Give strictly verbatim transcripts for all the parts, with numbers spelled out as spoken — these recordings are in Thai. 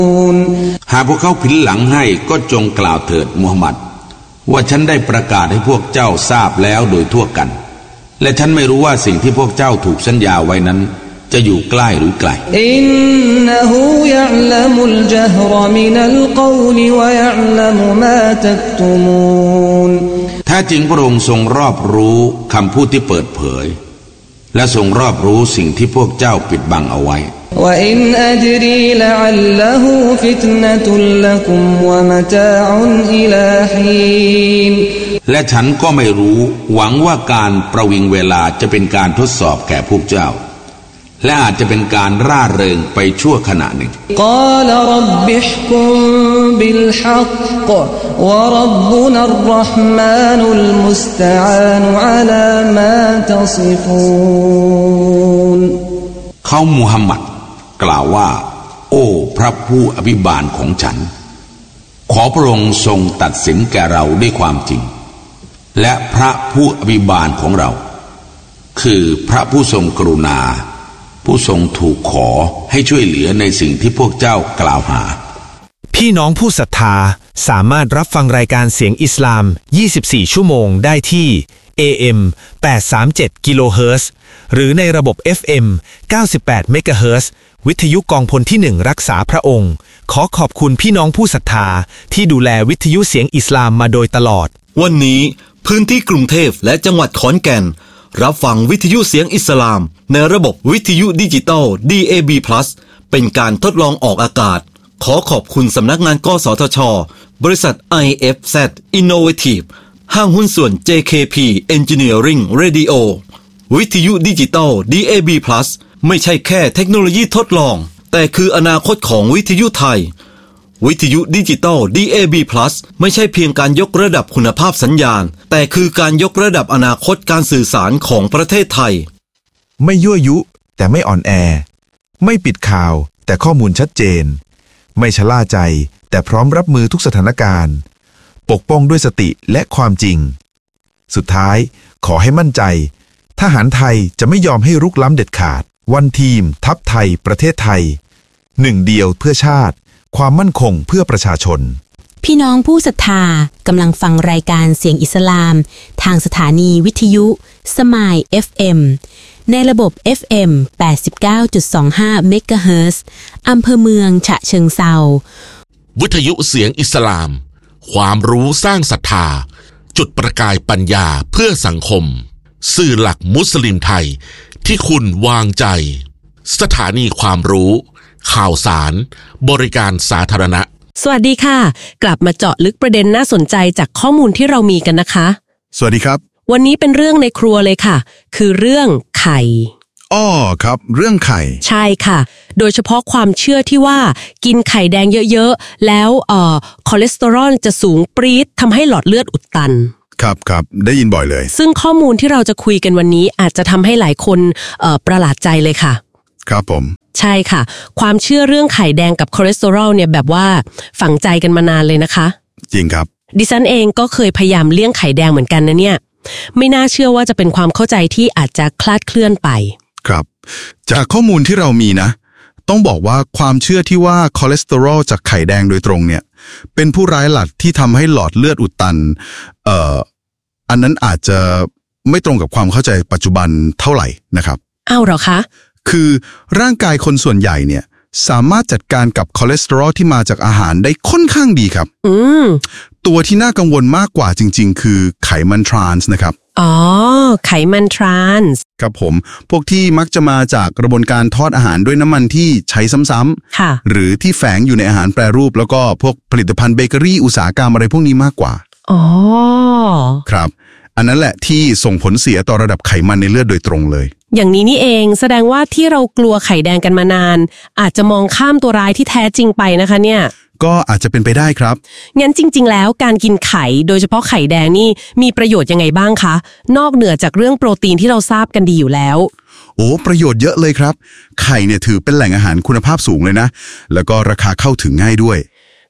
หากพวกเขาผินหลังให้ก็จงกล่าวเถิดมูฮัมหมัดว่าฉันได้ประกาศให้พวกเจ้าทราบแล้วโดยทั่วกันและฉันไม่รู้ว่าสิ่งที่พวกเจ้าถูกสัญญาไว้นั้นจะอยู่ใกล้หรือไกลอินนะฮูยะลัมุลญะฮรมินัลกอลวะยะลัมมาตักตุมูนแท้จริงพระองค์ทรงรอบรู้คำพูดที่เปิดเผยและทรงรอบรู้สิ่งที่พวกเจ้าปิดบังเอาไว้วะอินอัจรีละอัลละฮูฟิตนะตุลละกุมวะมะตาอุนอิลาฮีนและฉันก็ไม่รู้หวังว่าการประวิงเวลาจะเป็นการทดสอบแก่พวกเจ้าและอาจจะเป็นการร่าเริงไปชั่วขณะหนึ่งกาลรับบิฮกุมบิลฮักวะรับบุนัรเราะห์มานุลมุสตะอานุอะลามาตัซิฟูนเขามุฮัมมัดกล่าวว่าโอ้พระผู้อภิบาลของฉันขอพระองค์ทรงตัดสินแก่เราด้วยความจริงและพระผู้อภิบาลของเราคือพระผู้ทรงกรุณาผู้ทรงถูกขอให้ช่วยเหลือในสิ่งที่พวกเจ้ากล่าวหาพี่น้องผู้ศรัทธาสามารถรับฟังรายการเสียงอิสลามยี่สิบสี่ชั่วโมงได้ที่ เอ เอ็ม แปดสามเจ็ด กิโลเฮิรตซ์หรือในระบบ เอฟ เอ็ม เก้าสิบแปด เมกะเฮิรตซ์วิทยุกองพลที่หนึ่งรักษาพระองค์ขอขอบคุณพี่น้องผู้ศรัทธาที่ดูแลวิทยุเสียงอิสลามมาโดยตลอดวันนี้พื้นที่กรุงเทพและจังหวัดขอนแก่นรับฟังวิทยุเสียงอิสลามในระบบวิทยุดิจิตอล ดี เอ บี พลัส เป็นการทดลองออกอากาศขอขอบคุณสำนักงานกสทช.บริษัท ไอ เอฟ แซด Innovative ห้างหุ้นส่วน เจ เค พี Engineering Radio วิทยุดิจิตอล ดี เอ บี พลัส ไม่ใช่แค่เทคโนโลยีทดลองแต่คืออนาคตของวิทยุไทยวิทยุดิจิตอล ดี เอ บี พลัส ไม่ใช่เพียงการยกระดับคุณภาพสัญญาณแต่คือการยกระดับอนาคตการสื่อสารของประเทศไทยไม่ยั่วยุแต่ไม่อ่อนแอไม่ปิดข่าวแต่ข้อมูลชัดเจนไม่ชะล่าใจแต่พร้อมรับมือทุกสถานการณ์ปกป้องด้วยสติและความจริงสุดท้ายขอให้มั่นใจทหารไทยจะไม่ยอมให้รุกล้ำเด็ดขาดวันทีมทัพไทยประเทศไทยหนึ่งเดียวเพื่อชาติความมั่นคงเพื่อประชาชนพี่น้องผู้ศรัทธากำลังฟังรายการเสียงอิสลามทางสถานีวิทยุสมาย เอฟ เอ็ม ในระบบ เอฟ เอ็ม แปดสิบเก้าจุดสองห้า เมกะเฮิรตซ์อำเภอเมืองฉะเชิงเทราวิทยุเสียงอิสลามความรู้สร้างศรัทธาจุดประกายปัญญาเพื่อสังคมสื่อหลักมุสลิมไทยที่คุณวางใจสถานีความรู้ข่าวสารบริการสาธารณะสวัสดีค่ะกลับมาเจาะลึกประเด็นน่าสนใจจากข้อมูลที่เรามีกันนะคะสวัสดีครับวันนี้เป็นเรื่องในครัวเลยค่ะคือเรื่องไข่อ้อครับเรื่องไข่ใช่ค่ะโดยเฉพาะความเชื่อที่ว่ากินไข่แดงเยอะๆแล้วเอ่อคอเลสเตอรอลจะสูงปรี๊ดทำให้หลอดเลือดอุดตันครับครับได้ยินบ่อยเลยซึ่งข้อมูลที่เราจะคุยกันวันนี้อาจจะทำให้หลายคนเอ่อประหลาดใจเลยค่ะครับผมใช่ค่ะความเชื่อเรื่องไข่แดงกับคอเลสเตอรอลเนี่ยแบบว่าฝังใจกันมานานเลยนะคะจริงครับดิฉันเองก็เคยพยายามเลี่ยงไข่แดงเหมือนกันนะเนี่ยไม่น่าเชื่อว่าจะเป็นความเข้าใจที่อาจจะคลาดเคลื่อนไปครับจากข้อมูลที่เรามีนะต้องบอกว่าความเชื่อที่ว่าคอเลสเตอรอลจากไข่แดงโดยตรงเนี่ยเป็นผู้ร้ายหลักที่ทำให้หลอดเลือดอุดตันเอ่ออันนั้นอาจจะไม่ตรงกับความเข้าใจปัจจุบันเท่าไหร่นะครับอ้าวเหรอคะคือร่างกายคนส่วนใหญ่เนี่ยสามารถจัดการกับคอเลสเตอรอลที่มาจากอาหารได้ค่อนข้างดีครับอืมตัวที่น่ากังวลมากกว่าจริงๆคือไขมันทรานส์นะครับอ๋อไขมันทรานส์ครับผมพวกที่มักจะมาจากกระบวนการทอดอาหารด้วยน้ำมันที่ใช้ซ้ำๆค่ะหรือที่แฝงอยู่ในอาหารแปรรูปแล้วก็พวกผลิตภัณฑ์เบเกอรี่อุตสาหกรรมอะไรพวกนี้มากกว่าอ๋อครับอันนั้นแหละที่ส่งผลเสียต่อระดับไขมันในเลือดโดยตรงเลยอย่างนี้นี่เองแสดงว่าที่เรากลัวไข่แดงกันมานานอาจจะมองข้ามตัวร้ายที่แท้จริงไปนะคะเนี่ยก็อาจจะเป็นไปได้ครับงั้นจริงๆแล้วการกินไข่โดยเฉพาะไข่แดงนี่มีประโยชน์ยังไงบ้างคะนอกเหนือจากเรื่องโปรตีนที่เราทราบกันดีอยู่แล้วโอ้ประโยชน์เยอะเลยครับไข่เนี่ยถือเป็นแหล่งอาหารคุณภาพสูงเลยนะแล้วก็ราคาเข้าถึงง่ายด้วย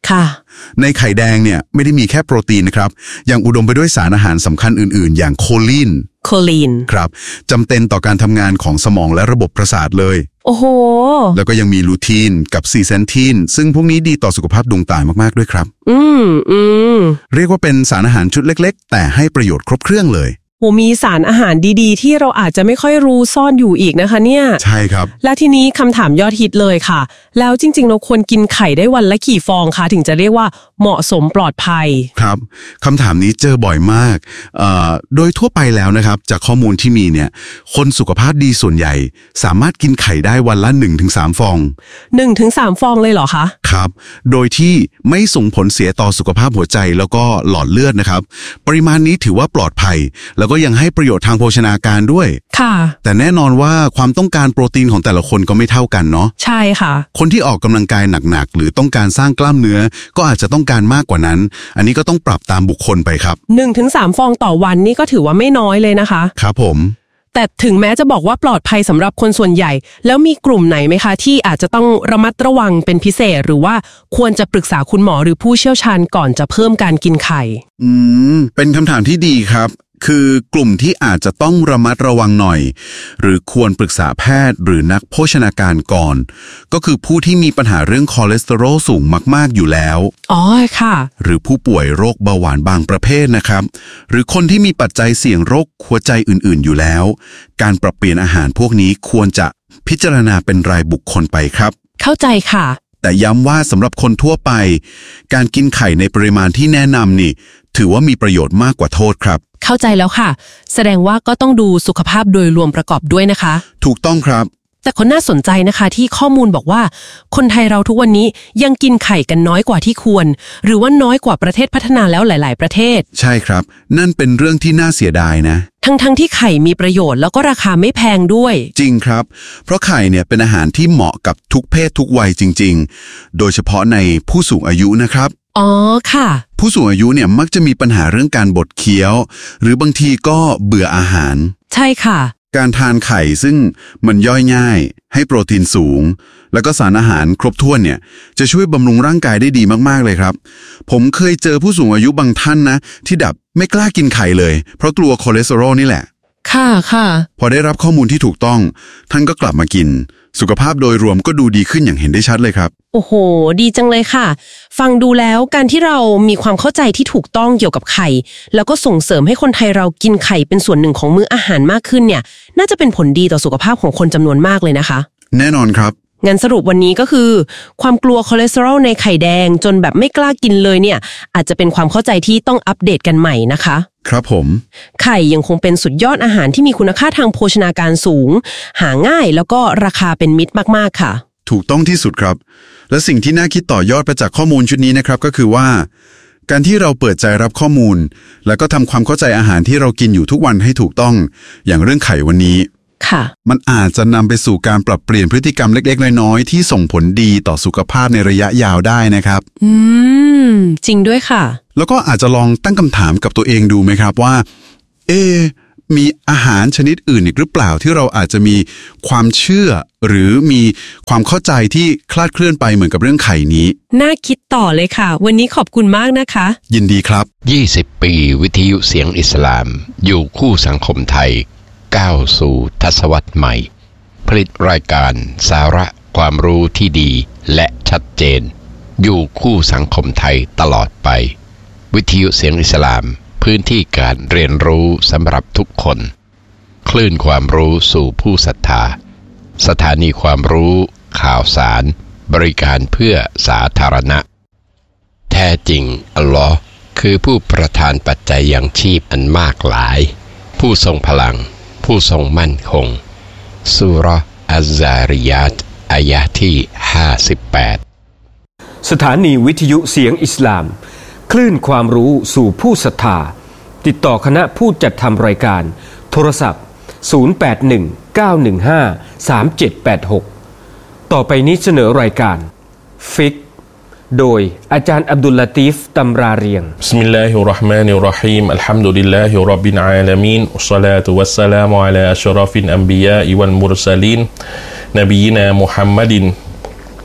ค่ะในไข่แดงเนี่ยไม่ได้มีแค่โปรตีนนะครับยังอุดมไปด้วยสารอาหารสำคัญอื่นๆอย่างโคลีนโคลีนครับจำเป็นต่อการทำงานของสมองและระบบประสาทเลยโอ้โหแล้วก็ยังมีลูทีนกับซีเซนทีนซึ่งพวกนี้ดีต่อสุขภาพดวงตามากๆด้วยครับอืมอืมเรียกว่าเป็นสารอาหารชุดเล็กๆแต่ให้ประโยชน์ครบเครื่องเลยโอ้มีสารอาหารดีๆที่เราอาจจะไม่ค่อยรู้ซ่อนอยู่อีกนะคะเนี่ยใช่ครับและทีนี้คำถามยอดฮิตเลยค่ะแล้วจริงๆเราควรกินไข่ได้วันละกี่ฟองคะถึงจะเรียกว่าเหมาะสมปลอดภัยครับคำถามนี้เจอบ่อยมากเอ่อโดยทั่วไปแล้วนะครับจากข้อมูลที่มีเนี่ยคนสุขภาพดีส่วนใหญ่สามารถกินไข่ได้วันละ หนึ่งถึงสาม ฟองหนึ่งถึงสาม ฟองเลยเหรอคะครับโดยที่ไม่ส่งผลเสียต่อสุขภาพหัวใจแล้วก็หลอดเลือดนะครับปริมาณนี้ถือว่าปลอดภัยแล้วก็ยังให้ประโยชน์ทางโภชนาการด้วยค่ะแต่แน่นอนว่าความต้องการโปรตีนของแต่ละคนก็ไม่เท่ากันเนาะใช่ค่ะคนที่ออกกำลังกายหนักๆหรือต้องการสร้างกล้ามเนื้อก็อาจจะต้องการมากกว่านั้นอันนี้ก็ต้องปรับตามบุคคลไปครับหนึ่งถึงสาม ฟองต่อวันนี่ก็ถือว่าไม่น้อยเลยนะคะครับผมแต่ถึงแม้จะบอกว่าปลอดภัยสำหรับคนส่วนใหญ่แล้วมีกลุ่มไหนไหมคะที่อาจจะต้องระมัดระวังเป็นพิเศษหรือว่าควรจะปรึกษาคุณหมอหรือผู้เชี่ยวชาญก่อนจะเพิ่มการกินไข่อืมเป็นคำถามที่ดีครับคือกลุ่มที่อาจจะต้องระมัดระวังหน่อยหรือควรปรึกษาแพทย์หรือนักโภชนาการก่อนก็คือผู้ที่มีปัญหาเรื่องคอเลสเตอรอลสูงมากๆอยู่แล้วอ๋อค่ะหรือผู้ป่วยโรคเบาหวานบางประเภทนะครับหรือคนที่มีปัจจัยเสี่ยงโรคหัวใจอื่นๆอยู่แล้วการปรับเปลี่ยนอาหารพวกนี้ควรจะพิจารณาเป็นรายบุคคลไปครับเข้าใจค่ะแต่ย้ำว่าสำหรับคนทั่วไปการกินไข่ในปริมาณที่แนะนำนี่ถือว่ามีประโยชน์มากกว่าโทษครับเข้าใจแล้วค่ะแสดงว่าก็ต้องดูสุขภาพโดยรวมประกอบด้วยนะคะถูกต้องครับแต่คนน่าสนใจนะคะที่ข้อมูลบอกว่าคนไทยเราทุกวันนี้ยังกินไข่กันน้อยกว่าที่ควรหรือว่าน้อยกว่าประเทศพัฒนาแล้วหลายๆประเทศใช่ครับนั่นเป็นเรื่องที่น่าเสียดายนะทั้งๆที่ไข่มีประโยชน์แล้วก็ราคาไม่แพงด้วยจริงครับเพราะไข่เนี่ยเป็นอาหารที่เหมาะกับทุกเพศทุกวัยจริงๆโดยเฉพาะในผู้สูงอายุนะครับอ๋อค่ะผู้สูงอายุเนี่ยมักจะมีปัญหาเรื่องการบดเคี้ยวหรือบางทีก็เบื่ออาหารใช่ค่ะการทานไข่ซึ่งมันย่อยง่ายให้โปรตีนสูงแล้วก็สารอาหารครบถ้วนเนี่ยจะช่วยบำรุงร่างกายได้ดีมากๆเลยครับผมเคยเจอผู้สูงอายุบางท่านนะที่ดับไม่กล้ากินไข่เลยเพราะกลัวคอเลสเตอรอลนี่แหละค่ะค่ะพอได้รับข้อมูลที่ถูกต้องท่านก็กลับมากินสุขภาพโดยรวมก็ดูดีขึ้นอย่างเห็นได้ชัดเลยครับโอ้โหดีจังเลยค่ะฟังดูแล้วการที่เรามีความเข้าใจที่ถูกต้องเกี่ยวกับไข่แล้วก็ส่งเสริมให้คนไทยเรากินไข่เป็นส่วนหนึ่งของมื้ออาหารมากขึ้นเนี่ยน่าจะเป็นผลดีต่อสุขภาพของคนจำนวนมากเลยนะคะแน่นอนครับงั้นสรุปวันนี้ก็คือความกลัวคอเลสเตอรอลในไข่แดงจนแบบไม่กล้ากินเลยเนี่ยอาจจะเป็นความเข้าใจที่ต้องอัปเดตกันใหม่นะคะครับผมไข่ยังคงเป็นสุดยอดอาหารที่มีคุณค่าทางโภชนาการสูงหาง่ายแล้วก็ราคาเป็นมิตรมากๆค่ะถูกต้องที่สุดครับและสิ่งที่น่าคิดต่อยอดไปจากข้อมูลชุดนี้นะครับก็คือว่าการที่เราเปิดใจรับข้อมูลแล้วก็ทำความเข้าใจอาหารที่เรากินอยู่ทุกวันให้ถูกต้องอย่างเรื่องไข่วันนี้ค่ะมันอาจจะนำไปสู่การปรับเปลี่ยนพฤติกรรมเล็กๆน้อยๆที่ส่งผลดีต่อสุขภาพในระยะยาวได้นะครับอืมจริงด้วยค่ะแล้วก็อาจจะลองตั้งคำถามกับตัวเองดูไหมครับว่าเอ๊ะมีอาหารชนิดอื่นอีกหรือเปล่าที่เราอาจจะมีความเชื่อหรือมีความเข้าใจที่คลาดเคลื่อนไปเหมือนกับเรื่องไข่นี้น่าคิดต่อเลยค่ะวันนี้ขอบคุณมากนะคะยินดีครับยี่สิบปีวิทยุเสียงอิสลามอยู่คู่สังคมไทยก้าวสู่ทศวรรษใหม่ผลิตรายการสาระความรู้ที่ดีและชัดเจนอยู่คู่สังคมไทยตลอดไปวิทยุเสียงอิสลามพื้นที่การเรียนรู้สำหรับทุกคนคลื่นความรู้สู่ผู้ศรัทธาสถานีความรู้ข่าวสารบริการเพื่อสาธารณะแท้จริงอัลลอฮ์คือผู้ประทานปัจจัยยังชีพอันมากหลายผู้ทรงพลังผู้ทรงมั่นคงซูเราะห์อัซซาริยาตอายะห์ที่ห้าสิบแปดสถานีวิทยุเสียงอิสลามคลื่นความรู้สู่ผู้ศรัทธาติดต่อคณะผู้จัดทำรายการโทรศัพท์ศูนย์ แปด หนึ่ง เก้า หนึ่ง ห้า สาม เจ็ด แปด หกต่อไปนี้เสนอรายการฟิกโดยอาจารย์อับดุลลาตีฟตำราเรียงบิสมิลลาฮิรเราะห์มานิรเราะฮีมอัลฮัมดุลิลลาฮิร็อบบิลอาลามีนวัสศอลาตุวัสสลามุอะลาอัชรอฟิลอันบิยาอิวัลมุรซะลีนนบีนามุฮัมมัด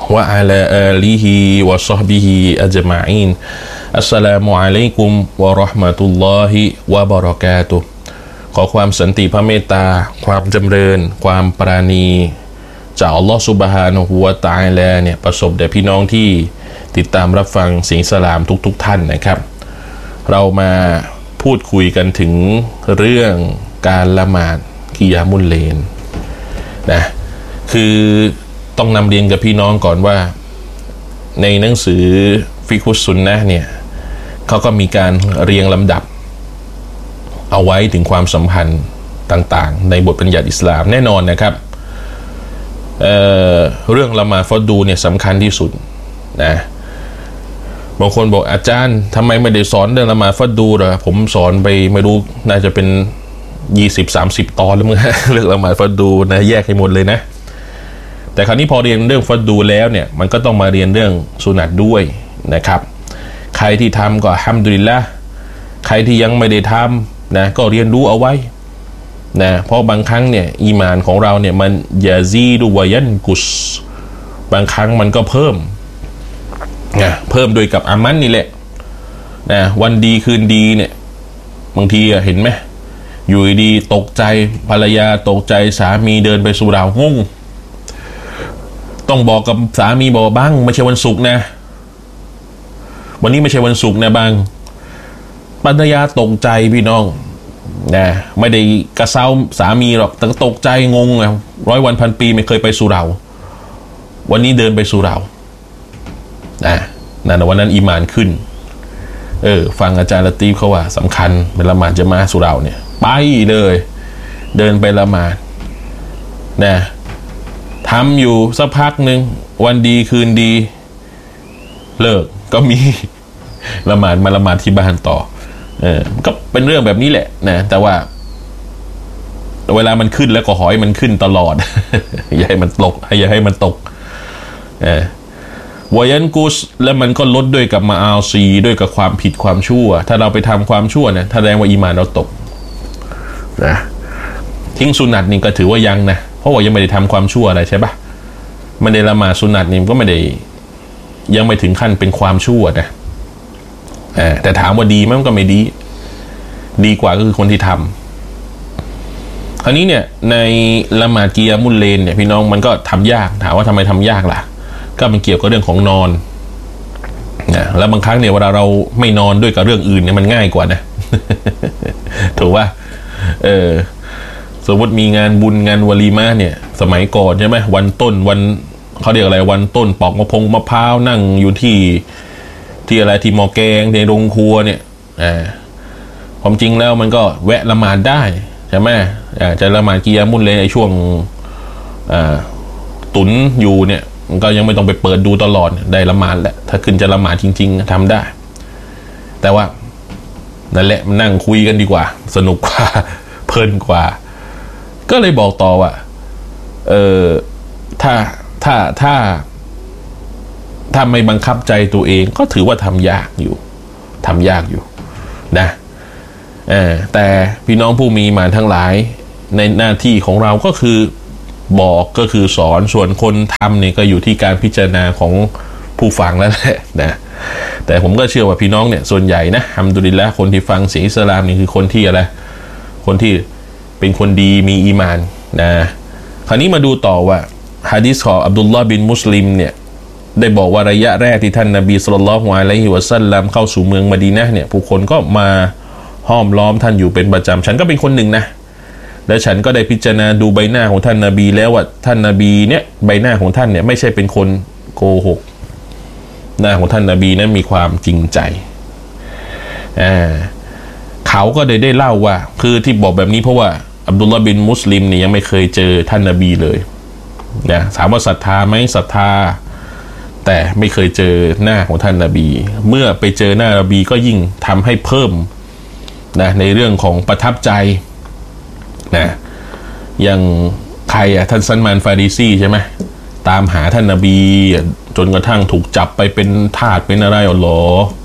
วะอะลาอาลิฮิวะศอฮบิฮิอัจมาอีนอัสสลามุอะลัยกุมวะเราะห์มะตุลลอฮิวะบะเราะกาตุฮ์ขอความสันติพระเมตตาความจำเริญความปราณีจากอัลลอฮฺซุบฮานะฮูวะตะอาลาเนี่ยประสบแด่พี่น้องที่ติดตามรับฟังเสียงอิสลามทุกๆ ท่านนะครับเรามาพูดคุยกันถึงเรื่องการละหมาดกิยามุลเลลนะคือต้องนำเรียนกับพี่น้องก่อนว่าในหนังสือฟิกุสซุนนะห์เนี่ยเขาก็มีการเรียงลำดับเอาไว้ถึงความสัมพันธ์ต่างๆในบทบัญญัติอิสลามแน่นอนนะครับ เอ่อ เรื่องละหมาดฟัรดูเนี่ยสำคัญที่สุดนะบางคนบอกอาจารย์ทำไมไม่ได้สอนเรื่องละหมาดฟัรดูเหรอผมสอนไปไม่รู้น่าจะเป็นยี่สิบสามสิบตอนแล้วมั้ง เรื่องละหมาดฟัรดูนะแยกให้หมดเลยนะแต่คราวนี้พอเรียนเรื่องฟัรดูแล้วเนี่ยมันก็ต้องมาเรียนเรื่องสุนัตด้วยนะครับใครที่ทำก็อัลฮัมดุลิลละห์ใครที่ยังไม่ได้ทำนะก็เรียนรู้เอาไว้นะเพราะบางครั้งเนี่ยอีหม่านของเราเนี่ยมันยาซีดุวะยันกุสบางครั้งมันก็เพิ่มนะเพิ่มโดยกับอามันนี่แหละนะวันดีคืนดีเนี่ยบางทีเห็นไหมอยู่ดีตกใจภรรยาตกใจสามีเดินไปสู่เรางงต้องบอกกับสามีบอกบ้างไม่ใช่วันศุกร์นะวันนี้ไม่ใช่วันศุกร์นะบางภรรยาตกใจพี่น้องนะไม่ได้กระเซ้าสามีหรอกแต่ตกใจงงอ่ะร้อยวันพันปีไม่เคยไปสู่เราวันนี้เดินไปสู่เรานะนั่นวันนั้นอีหม่านขึ้นเออฟังอาจารย์ละตีฟเขาว่าสำคัญเป็นละหมาดจะมาสู่เราเนี่ยไปเลยเดินไปละหมาดนะทำอยู่สักพักหนึ่งวันดีคืนดีเลิกก็มีละหมาดมาละหมาดที่บ้านต่อเออก็เป็นเรื่องแบบนี้แหละนะแต่ว่าเวลามันขึ้นแล้วก็หอยมันขึ้นตลอด อย่าให้มันตกอย่าให้มันตกเออวายันกุสแล้วมันก็ลดด้วยกับมาอาซีด้วยกับความผิดความชั่วถ้าเราไปทำความชั่วเนี่ยแสดงว่าอีหม่านเราตกนะทิ้งสุนัตนี่ก็ถือว่ายังนะเพราะว่ายังไม่ได้ทำความชั่วอะไรใช่ปะไม่ได้ละหมาดสุนัตนี่ก็ไม่ได้ยังไม่ถึงขั้นเป็นความชั่วนะแต่ถามว่าดีไหมมันก็ไม่ดีดีกว่าก็คือคนที่ทำคราวนี้เนี่ยในละหมาดกิยามุลเลลเนี่ยพี่น้องมันก็ทำยากถามว่าทำไมทำยากล่ะก็มันเกี่ยวกับเรื่องของนอนนะแล้วบางครั้งเนี่ยเวลาเราไม่นอนด้วยกับเรื่องอื่นเนี่ยมันง่ายกว่านะ ถูกว่าเออสมมติมีงานบุญงานวะลีมะเนี่ยสมัยก่อนใช่ไหมวันต้นวันเขาเรียกอะไรวันต้นปอกมะพงมะพร้าวนั่งอยู่ที่ที่อะไรที่หม้อแกงในโรงครัวเนี่ยอ่าความจริงแล้วมันก็แวะละหมาดได้ใช่ไหมอ่าจะละหมาดกิยามุลเลลในช่วงอ่าตุนอยู่เนี่ยมันก็ยังไม่ต้องไปเปิดดูตลอดได้ละหมาดแหละถ้าขึ้นจะละหมาดจริงๆทำได้แต่ว่านั่นแหละมันนั่งคุยกันดีกว่าสนุกกว่าเพลินกว่าก็เลยบอกต่อว่าเออถ้าถ้าถ้าถ้าไม่บังคับใจตัวเองก็ถือว่าทำยากอยู่ทำยากอยู่นะเออแต่พี่น้องผู้มีมาทั้งหลายในหน้าที่ของเราก็คือบอกก็คือสอนส่วนคนทำเนี่ยก็อยู่ที่การพิจารณาของผู้ฟังแล้วแหละนะแต่ผมก็เชื่อว่าพี่น้องเนี่ยส่วนใหญ่นะอัลฮัมดุลิลละห์คนที่ฟังเสียงอิสลามนี่คือคนที่อะไรคนที่เป็นคนดีมีอีหม่านนะคราวนี้มาดูต่อว่าหะดีษของอับดุลลอฮ์บินมุสลิมเนี่ยได้บอกว่าระยะแรกที่ท่านนบีศ็อลลัลลอฮุอะลัยฮิวะซัลลัมเข้าสู่เมืองมะดีนะห์เนี่ยผู้คนก็มาห้อมล้อมท่านอยู่เป็นประจำฉันก็เป็นคนหนึ่งนะและฉันก็ได้พิจารณาดูใบหน้าของท่านนบีแล้วว่าท่านนบีเนี่ยใบหน้าของท่านเนี่ยไม่ใช่เป็นคนโกหกหน้าของท่านนบีนั้นมีความจริงใจอ่าเขาก็ได้ได้เล่าว่าคือที่บอกแบบนี้เพราะว่าอับดุลลอฮ์บินมุสลิมเนี่ยยังไม่เคยเจอท่านนบีเลยนะถามว่าศรัทธาไหมศรัทธาแต่ไม่เคยเจอหน้าของท่านนบีเมื่อไปเจอหน้านบีก็ยิ่งทำให้เพิ่มนะในเรื่องของประทับใจนะอย่างใครอะท่านซัลมานฟาริซีใช่ไหมตามหาท่านนบีจนกระทั่งถูกจับไปเป็นทาสเป็นอะไรอ๋อหรอ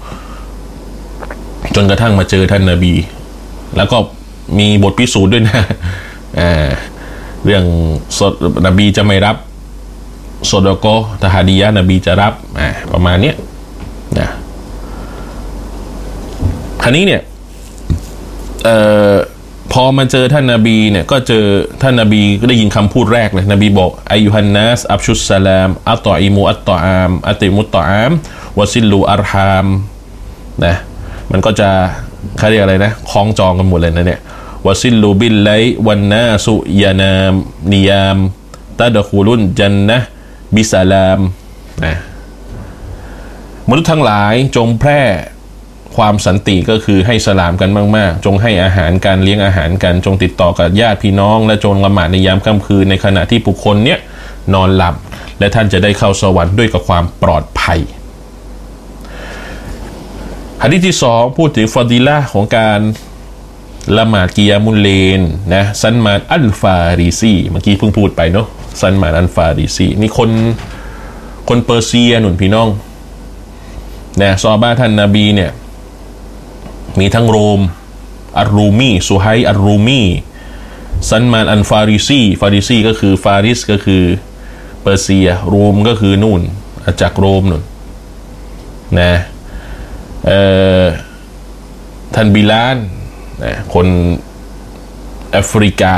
จนกระทั่งมาเจอท่านนบีแล้วก็มีบทพิสูจน์ด้วยนะอ่าเรื่องนบีจะไม่รับโซดโกตะฮาดียะนบีจะรับอ่าประมาณเนี้ยนะคราวนี้เนี่ยเอ่อพอมาเจอท่านนบีเนี่ยก็เจอท่านนบีก็ได้ยินคำพูดแรกเลยนบีบอกอายุฮันนัสอับชุสสลามอัตตออิมูอัตตออามอัติมุตตออามวะซิลลูอัรฮามนะมันก็จะเขาเรียกอะไรนะคล้องจองกันหมดเลยนะเนี่ยวะซิลลูบิลไลวันนาสุยานามนิยามตะดะคูลุนจันนะบิสลามนะมนุษย์ทั้งหลายจงแพร่ความสันติก็คือให้สลามกันมากๆจงให้อาหารการเลี้ยงอาหารกันจงติดต่อกับญาติพี่น้องและจงละหมาดในยามค่ำคืนในขณะที่บุคคลเนี้ยนอนหลับและท่านจะได้เข้าสวรรค์ด้วยกับความปลอดภัยหะดีษที่สองพูดถึงฟอดีละห์ของการละหมาดกิยามุลเลนนะซันมานอัลฟาริซีเมื่อกี้เพิ่งพูดไปเนาะซันมานอัลฟาริซีนี่คนคนเปอร์เซียหนุนพี่น้องนะซอฮาบะห์ท่านนบีเนี่ยมีทั้งโรมอัรรูมีซุไฮอัรรูมีซันมานอันฟาริซีฟาริซีก็คือฟาริสก็คือเปอร์เซียโรมก็คือนู่นจากโรมนู่นนะเอ่อท่านบิลาลนะคนแอฟริกา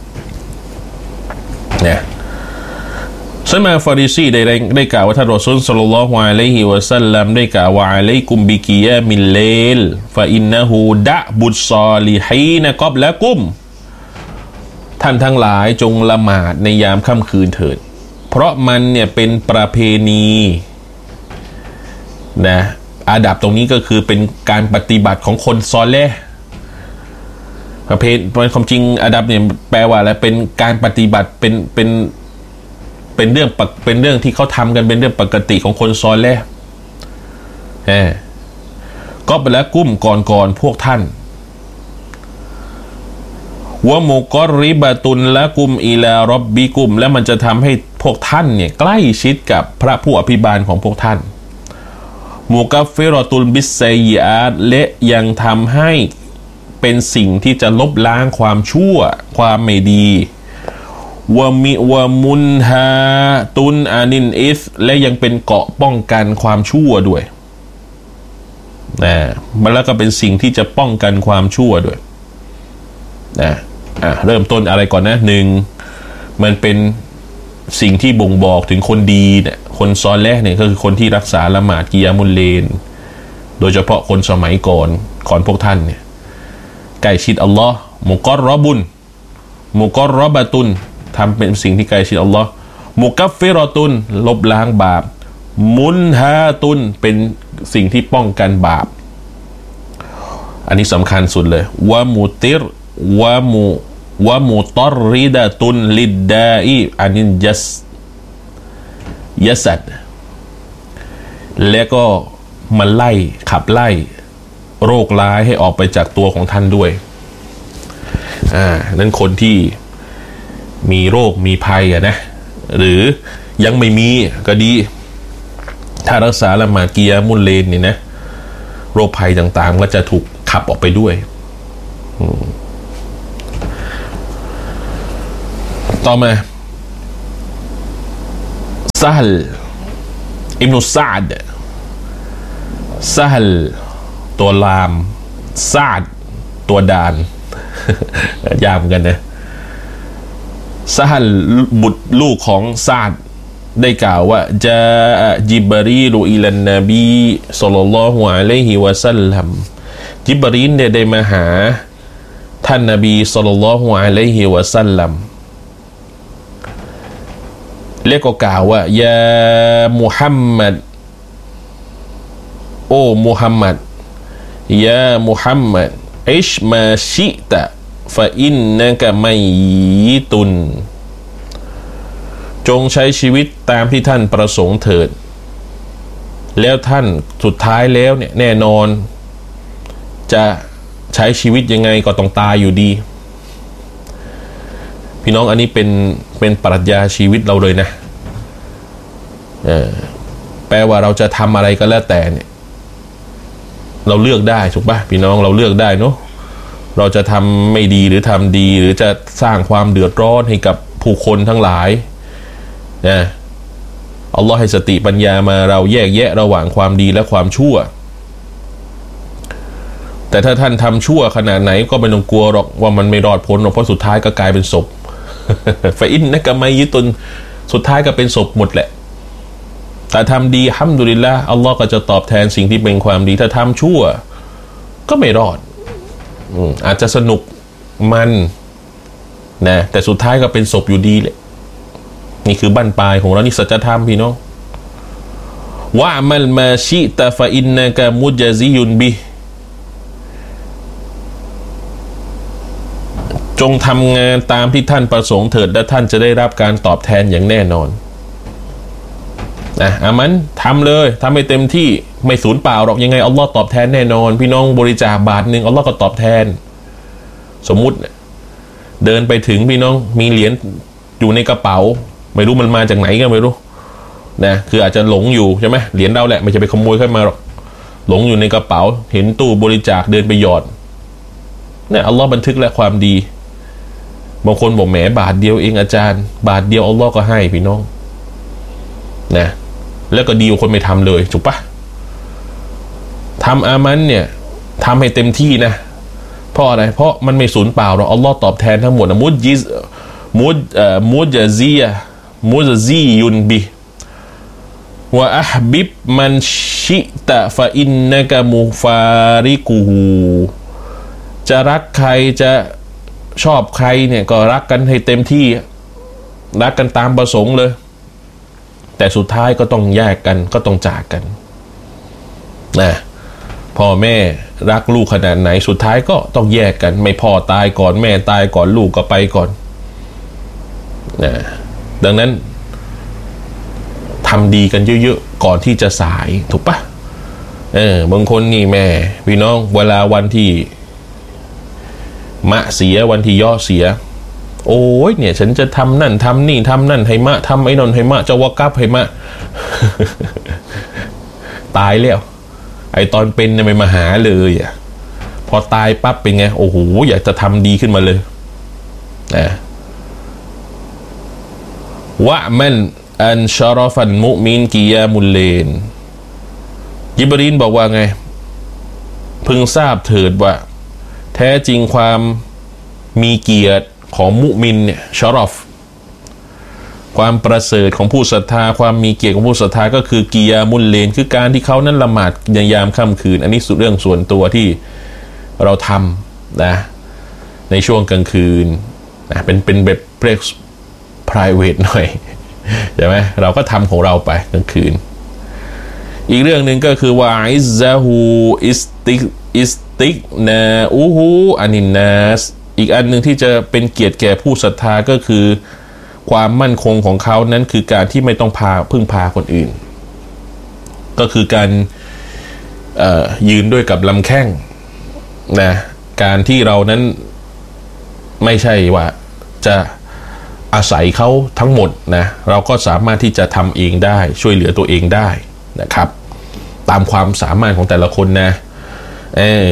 เนี่ยซันมานฟาริซีได้ได้กล่าวว่าท่านรอซูลศ็อลลัลลอฮุอะลัยฮิวะซัลลัมได้กล่าวว่าอะลัยกุมบิกิยามิลเลลฟะอินนะฮูดะบุศอลิฮีนกอบละกุมท่านทั้งหลายจงละหมาดในยามค่ำคืนเถิดเพราะมันเนี่ยเป็นประเพณีนะอาดับตรงนี้ก็คือเป็นการปฏิบัติของคนซอเลห์ประเพณีความจริงอาดับเนี่ยแปลว่าอะไรเป็นการปฏิบัติเป็นเป็นเป็นเรื่องเป็นเรื่องที่เขาทำกันเป็นเรื่องปกติของคนซอเลห์แหมก็ไปแล้วกุ้มก่อนก่อนพวกท่านวะมุกอริบะตุนละกุมอิลารอบบิกุมและมันจะทำให้พวกท่านเนี่ยใกล้ชิดกับพระผู้อภิบาลของพวกท่านมุกัฟฟิรอตุลบิสไซยอาตและยังทำให้เป็นสิ่งที่จะลบล้างความชั่วความไม่ดีวะมิวะมุนฮาตุนอานินอิสและยังเป็นเกราะป้องกันความชั่วด้วยนะมันแล้วก็เป็นสิ่งที่จะป้องกันความชั่วด้วยนะอ่ะเริ่มต้นอะไรก่อนนะหนึ่งมันเป็นสิ่งที่บ่งบอกถึงคนดีเนี่ยคนซอเลห์เนี่ยก็คือคนที่รักษาละหมาดกิยามุลเลนโดยเฉพาะคนสมัยก่อนก่อนพวกท่านเนี่ยใกล้ชิดอัลลอฮ์มุกอรรบุนมุกอรรบะตุนทำเป็นสิ่งที่ใกล้ชิดอัลลอฮ์มุกัฟฟิรอตุนลบล้างบาปมุนฮาตุนเป็นสิ่งที่ป้องกันบาปอันนี้สำคัญสุดเลยวะมุติรวะมุวะมุตรริดะตุนลิดดาอีอันนินยัสยัสัดและก็มันไล่ขับไล่โรคร้ายให้ออกไปจากตัวของท่านด้วยอ่านั้นคนที่มีโรคมีภัยอะนะหรือยังไม่มีก็ดีถ้ารักษาละหมาดกิยามุลเลนนี่นะโรคภัยต่างๆก็จะถูกขับออกไปด้วยต่อมาซาฮลอิบนุซาดซาฮลตัวลามซาดตัวดานยากเหมือนกันนะซาฮลบุตรลูกของซาดได้กล่าวว่าจาจิบรีลุอิลันนบีศ็อลลัลลอฮุอะลัยฮิวะซัลลัมจิบรีลได้ได้มาหาท่านนบีศ็อลลัลลอฮุอะลัยฮิวะซัลลัมแล้วก็กล่าวว่ายามุฮัมมัดโอ้มุฮัมมัดยามุฮัมมัดอิชมาชิตะฟะอินนะกะมัยยิตุนจงใช้ชีวิตตามที่ท่านประสงค์เถิดแล้วท่านสุดท้ายแล้วเนี่ยแน่นอนจะใช้ชีวิตยังไงก็ต้องตายอยู่ดีพี่น้องอันนี้เป็นเป็นปรัชญาชีวิตเราเลยนะเออแปลว่าเราจะทำอะไรก็แล้วแต่เนี่ยเราเลือกได้ถูกป่ะพี่น้องเราเลือกได้เนาะเราจะทำไม่ดีหรือทำดีหรือจะสร้างความเดือดร้อนให้กับผู้คนทั้งหลายนะอัลลอฮ์ให้สติปัญญามาเราแยกแยะระหว่างความดีและความชั่วแต่ถ้าท่านทำชั่วขนาดไหนก็ไม่ต้องกลัวหรอกว่ามันไม่รอดพ้นหรอกเพราะสุดท้ายก็กลายเป็นศพ ฟาอินนะกะมัยยิตุนสุดท้ายก็เป็นศพหมดแหละแต่ทำดีฮัมดุลิลละห์อัลลอฮ์ก็จะตอบแทนสิ่งที่เป็นความดีถ้าทำชั่วก็ไม่รอดอาจจะสนุกมันนะแต่สุดท้ายก็เป็นศพอยู่ดีแหละนี่คือบั้นปลายของเรานี่สัจธรรมพี่น้องวะมัลมาชิตะฟะอินนะกะมุจซิยุนบิจงทำงานตามที่ท่านประสงค์เถิดและท่านจะได้รับการตอบแทนอย่างแน่นอนนะอามันทำเลยทำให้เต็มที่ไม่สูญเปล่าหรอกยังไงอัลลอฮ์ตอบแทนแน่นอนพี่น้องบริจาคบาทหนึ่งอัลลอฮ์ก็ตอบแทนสมมุติเดินไปถึงพี่น้องมีเหรียญอยู่ในกระเป๋าไม่รู้มันมาจากไหนก็ไม่รู้นะคืออาจจะหลงอยู่ใช่ไหมเหรียญเราแหละไม่ใช่ไปขโมยขึ้นมาหรอกหลงอยู่ในกระเป๋าเห็นตู้บริจาคเดินไปหยอดเนี่ยอัลลอฮ์บันทึกและความดีบางคนบอกแหมบาทเดียวเองอาจารย์บาทเดียวอัลลอฮ์ก็ให้พี่น้องนะแล้วก็ดีกว่าคนไม่ทำเลยถูกปะทำอามันเนี่ยทำให้เต็มที่นะเพราะอะไรเพราะมันไม่สูญเปล่าหรอกอัลลอฮ์ตอบแทนทั้งหมดมุจิซมุจเอ่อมุจซียะมุจซียุนบิวะอัฮบิบมันชิตะฟะอินนะกะมุฟาริกูฮูจะรักใครจะชอบใครเนี่ยก็รักกันให้เต็มที่รักกันตามประสงค์เลยแต่สุดท้ายก็ต้องแยกกันก็ต้องจากกันนะพ่อแม่รักลูกขนาดไหนสุดท้ายก็ต้องแยกกันไม่พ่อตายก่อนแม่ตายก่อนลูกก็ไปก่อนนะดังนั้นทำดีกันเยอะๆก่อนที่จะสายถูกปะเออบางคนนี่แม่พี่น้องเวลาวันที่มะเสียวันที่ย่อเสียโอ้ยเนี่ยฉันจะทำนั่นทำนี่ทำนั่นให้มะทำไอ้นนให้มะจะวากับให้มะ ตายแล้วไอตอนเป็นเนี่ยไม่มาหาเลยอ่ะพอตายปั๊บเป็นไงโอ้โหอยากจะทำดีขึ้นมาเลยนะวะมันอันชารฟันมุมินกิยามุลเลนยิบรีนบอกว่าไงพึงทราบเถิดว่าแท้จริงความมีเกียรติของมุมินเนี่ยชารฟความประเสริฐของผู้ศรัทธาความมีเกียรติของผู้ศรัทธาก็คือกิยามุลเลนคือการที่เขานั้นละหมาดในยามค่ำคืนอันนี้สุดเรื่องส่วนตัวที่เราทำนะในช่วงกลางคืนนะเป็นเป็นแบบเพรส private หน่อยใช่ไหมเราก็ทำของเราไปกลางคืนอีกเรื่องหนึ่งก็คือว่าอิซซะฮูอิสติกอิสติกนาอูฮูอานินนัสอีกอันหนึ่งที่จะเป็นเกียรติแก่ผู้ศรัทธาก็คือความมั่นคงของเขานั้นคือการที่ไม่ต้องพาพึ่งพาคนอื่นก็คือการเอ่อยืนด้วยกับลำแข้งนะการที่เรานั้นไม่ใช่ว่าจะอาศัยเขาทั้งหมดนะเราก็สามารถที่จะทำเองได้ช่วยเหลือตัวเองได้นะครับตามความสามารถของแต่ละคนนะเออ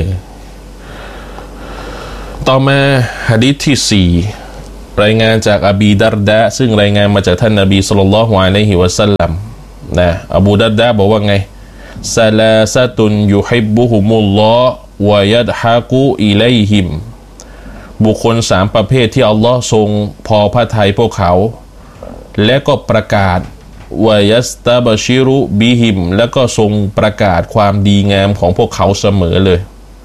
ต่อมาหะดีษที่สี่รายงานจากอบีดัรดะซึ่งรายงานมาจากท่านนบีศ็อลลัลลอฮุอะลัยฮิวะซัลลัมนะอบูดัรดะบอกว่าไงซะลาซะตุนยุฮิบบุฮุมุลลอฮ์วะยัดฮะกุอิลัยฮิมบุคคลสามประเภทที่อัลลอฮ์ทรงพอพระทัยพวกเขาและก็ประกาศวะยัสตาบชิรุบิฮิมและก็ทรงประกาศความดีงามของพวกเขาเสมอเลย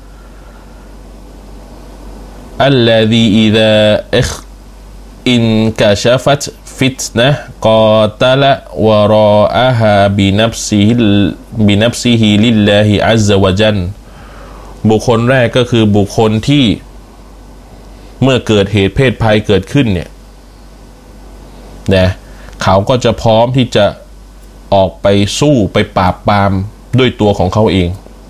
อัลลซีอิซาอิคอินกะชะฟัตฟิตนะกอตะละวะรออะฮาบินัฟซิฮิบินัฟซิฮิลิลลาฮิอัซซะวะญัลบุคคลแรกก็คือบุคคลที่เมื่อเกิดเหตุเพศภัยเกิดขึ้นเนี่ยนะเขาก็จะพร้อมที่จะออกไปสู้ไปปราบปรามด้วยตัวของเขาเอง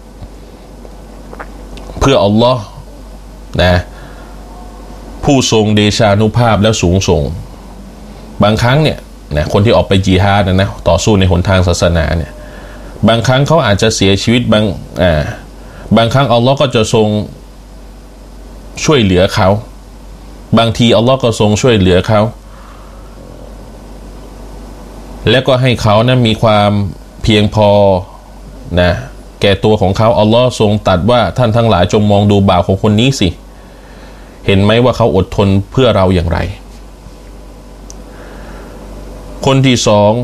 เพื่ออัลลอฮ์นะผู้ทรงเดชานุภาพและสูงส่งบางครั้งเนี่ยนะคนที่ออกไปจิฮาดนะนะต่อสู้ในหนทางศาสนาเนี่ยบางครั้งเขาอาจจะเสียชีวิตบางอ่าบางครั้งอัลลอฮ์ก็จะทรงช่วยเหลือเขาบางทีอัลลอฮ์ก็ทรงช่วยเหลือเขาแล้วก็ให้เขานะมีความเพียงพอนะแก่ตัวของเขาอัลลอฮ์ทรงตรัสว่าท่านทั้งหลายจงมองดูบ่าวของคนนี้สิเห็นไหมว่าเขาอดทนเพื่อเราอย่างไรคนที่สอง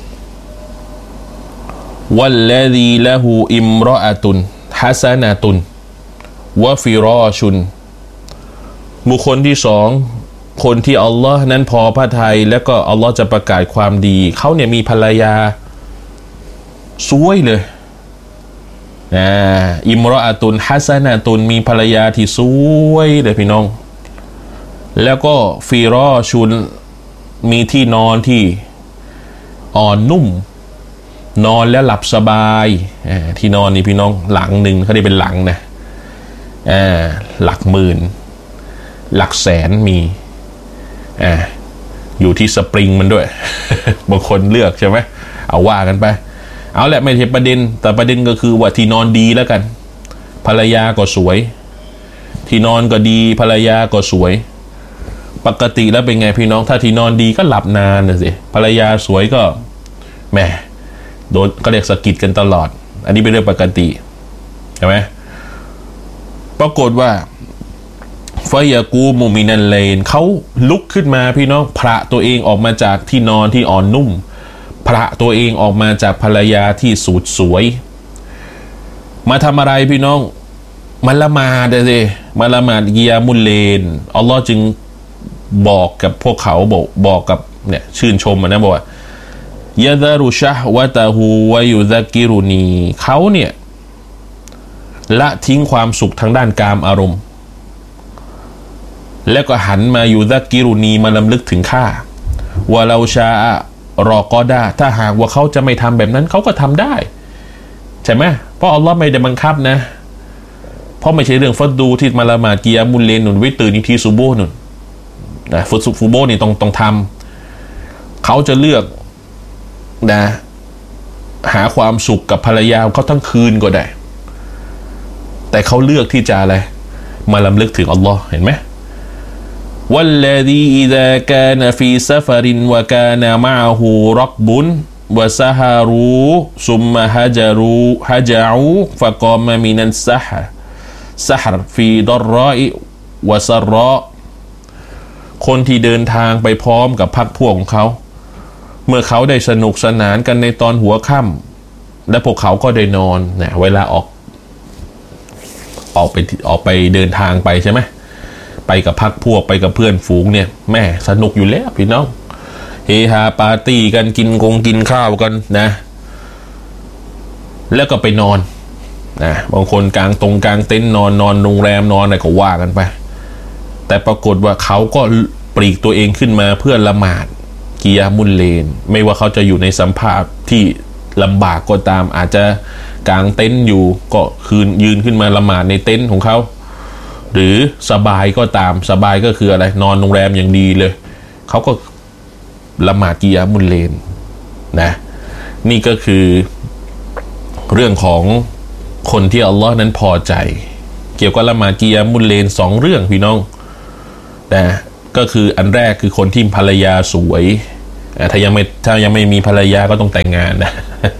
วัลลดีละหูอิมรออะตุนฮัสนาตุนวะฟิรอชุนบุคคลที่สองคนที่อัลลอฮ์นั้นพอพระทัยแล้วก็อัลลอฮ์จะประกาศความดีเขาเนี่ยมีภรรยาสวยเลยอ่าอิมรออะตุนฮัสนาตุนมีภรรยาที่สวยเลยพี่น้องแล้วก็ฟิรอชุนมีที่นอนที่อ่อนนุ่มนอนแล้วหลับสบายที่นอนนี่พี่น้องหลังหนึ่งเขาได้เป็นหลังนะหลักหมื่นหลักแสนมีอ่าอยู่ที่สปริงมันด้วย บางคนเลือกใช่ไหมเอาว่ากันไปเอาแหละไม่ใช่ประเด็นแต่ประเด็นก็คือว่าที่นอนดีแล้วกันภรรยาก็สวยที่นอนก็ดีภรรยาก็สวยปกติแล้วเป็นไงพี่น้องถ้าที่นอนดีก็หลับนานนะสิภรรยาสวยก็แหมโดนก็เรียกสะกิดกันตลอดอันนี้เป็นเรื่องปกติใช่ไหมปรากฏว่าฟยากูมุมินันเลนเขาลุกขึ้นมาพี่น้องพระตัวเองออกมาจากที่นอนที่อ่อนนุ่มพระตัวเองออกมาจากภรรยาที่สูดสวยมาทำอะไรพี่น้องมาละหมาดเลยมาละหมาดกิยามุลเลนอัลลอฮ์จึงบอกกับพวกเขาบอกบอกกับเนี่ยชื่นชมนะบอกว่ายะดารุชะวะตะฮูวะยุซักกิรุนีเขาเนี่ยละทิ้งความสุขทางด้านกามอารมณ์แล้วก็หันมายุซักกิรุนีมาลำลึกถึงข้าวะลาชารอกอดาถ้าหากว่าเขาจะไม่ทำแบบนั้นเขาก็ทำได้ใช่ไหมเพราะอัลลอฮ์ไม่ได้บังคับนะเพราะไม่ใช่เรื่องฟัดดูที่มาละหมาดกิยามุลเลนหนุนไว้ตื่นนิทีซูโบหนุนนะฟุตซุฟูโบนี่ต้องต้องทำเขาจะเลือกนะหาความสุขกับภรรยาเขาทั้งคืนก็ได้แต่เขาเลือกที่จะอะไรมาลำลึกถึงอัลลอฮ์เห็นไหมวัลลดีอิซากานะฟีซัฟรินวะกานะมะอะฮูรักบุนวะซะฮารูซุมมะฮะจารูฮะจาอูฟะกอมะมินัสซะฮรซะฮรฟีดอรรออิวะซะรรอคนที่เดินทางไปพร้อมกับพรรคพวกของเขาเมื่อเขาได้สนุกสนานกันในตอนหัวค่ำและพวกเขาก็ได้นอนเนี่ยเวลาออกออกไปออกไปเดินทางไปใช่ไหมไปกับพรรคพวกไปกับเพื่อนฝูงเนี่ยแม่สนุกอยู่แล้วพี่น้องเฮฮาปาร์ตี้กันกินกงกินข้าวกันนะแล้วก็ไปนอนนะบางคนกลางตรงกลางเต็นท์นอนนอนโรงแรมนอนอะไรก็ว่ากันไปแต่ปรากฏว่าเขาก็ปลีกตัวเองขึ้นมาเพื่อละหมาดกิยามุลเลนไม่ว่าเขาจะอยู่ในสัมภาษณ์ที่ลำบากก็ตามอาจจะกางเต็นท์อยู่ก็คืนยืนขึ้นมาละหมาดในเต็นท์ของเขาหรือสบายก็ตามสบายก็คืออะไรนอนโรงแรมอย่างดีเลยเขาก็ละหมาดกิยามุลเลนนะนี่ก็คือเรื่องของคนที่อัลลอฮ์นั้นพอใจเกี่ยวกับละหมาดกิยามุลเลนสองเรื่องพี่น้องนะก็คืออันแรกคือคนที่ภรรยาสวยถ้ายังไม่ถ้ายังไม่มีภรรยาก็ต้องแต่งงานนะ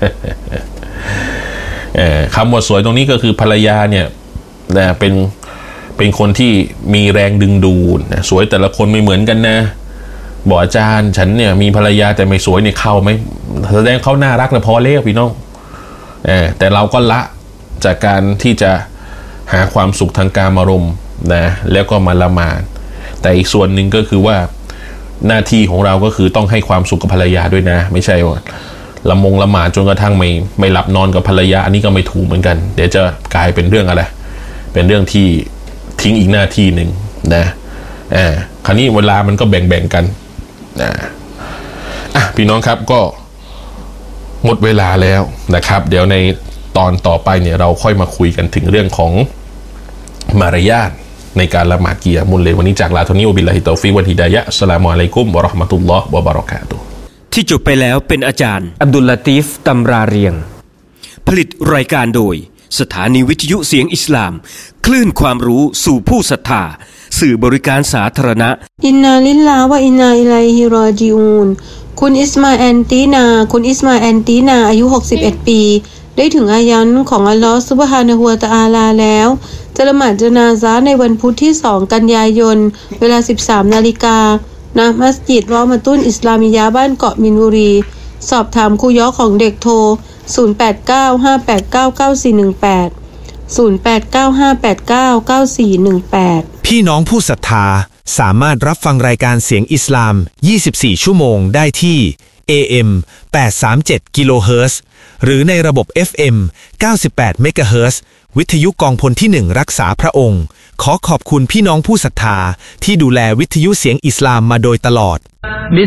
คำว่าสวยตรงนี้ก็คือภรรยาเนี่ยนะเป็นเป็นคนที่มีแรงดึงดูดนะสวยแต่ละคนไม่เหมือนกันนะบอกอาจารย์ฉันเนี่ยมีภรรยาแต่ไม่สวยเนี่ยเข้าไหมแสดงเขาน่ารักนะพอเลี้ยพี่น้องแต่เราก็ละจากการที่จะหาความสุขทางกามารมณ์นะแล้วก็มาละหมาดแต่อีกส่วนหนึ่งก็คือว่าหน้าที่ของเราก็คือต้องให้ความสุขกับภรรยาด้วยนะไม่ใช่ว่าละมงละหมาดจนกระทั่งไม่ไม่หลับนอนกับภรรยาอันนี้ก็ไม่ถูกเหมือนกันเดี๋ยวจะกลายเป็นเรื่องอะไรเป็นเรื่องที่ทิ้งอีกหน้าที่หนึ่งนะอ่าคราวนี้เวลามันก็แบ่งๆกันนะอ่ะพี่น้องครับก็หมดเวลาแล้วนะครับเดี๋ยวในตอนต่อไปเนี่ยเราค่อยมาคุยกันถึงเรื่องของมารยาทในการละหมาดกิยามุลเลนวันนี้จากลาโทนิวบิลลาฮิตอฟิกวัลฮิดายะฮ์อัสสลามุอะลัยกุมวะเราะห์มะตุลลอฮ์วะบะเราะกาตุฮ์ที่จบไปแล้วเป็นอาจารย์อับดุลลาตีฟตำราเรียงผลิตรายการโดยสถานีวิทยุเสียงอิสลามคลื่นความรู้สู่ผู้ศรัทธาสื่อบริการสาธารณะอินนาลิลลาฮ์วะอินนาอิลัยฮิรอญิอูนคุณอิสมาแอนตีนาคุณอิสมาแอนตีนาอายุหกสิบเอ็ดปีได้ถึงอายันของอัลลอฮฺซุบฮานะฮูวะตะอาลาแล้วจะละหมาดญะนาซะห์ในวันพุธที่สองกันยายนเวลา สิบสาม นาฬิกาณมัสยิดรอมะตุนอิสลามิยะห์บ้านเกาะมินบุรีสอบถามครูย้อของเด็กโทรศูนย์ แปด เก้า ห้า แปด เก้า เก้า สี่ หนึ่ง แปด ศูนย์ แปด เก้า ห้า แปด เก้า เก้า สี่ หนึ่ง แปดพี่น้องผู้ศรัทธาสามารถรับฟังรายการเสียงอิสลามยี่สิบสี่ชั่วโมงได้ที่ เอ เอ็ม แปดสามเจ็ด กิโลเฮิรตซ์หรือในระบบ เอฟ เอ็ม เก้าสิบแปด เมกะเฮิรตซ์วิทยุกองพลที่หนึ่งรักษาพระองค์ขอขอบคุณพี่น้องผู้ศรัทธาที่ดูแลวิทยุเสียงอิสลามมาโดยตลอด